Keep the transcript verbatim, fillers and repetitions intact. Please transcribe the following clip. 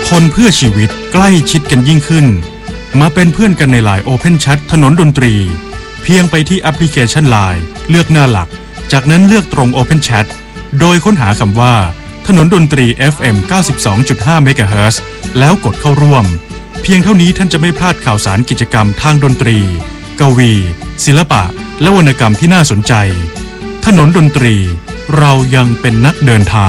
ทนเพื่อชีวิตใกล้ชิดกันยิ่งขึ้นมาเป็นเพื่อนกันใน ไลน์ Open Chat ถนนดนตรีเพียงไปที่แอปพลิเคชัน ไลน์ เลือกหน้าหลักจากนั้นเลือกตรง Open Chat โดยค้นหาคำว่าถนนดนตรี เอฟ เอ็ม เก้าสิบสองจุดห้า เมกะเฮิรตซ์ แล้วกดเข้าร่วมเพียงเท่านี้ท่านจะไม่พลาดข่าวสารกิจกรรมทางดนตรีกวีศิลปะและวรรณกรรมที่น่าสนใจถนนดนตรีเรายังเป็นนักเดินทาง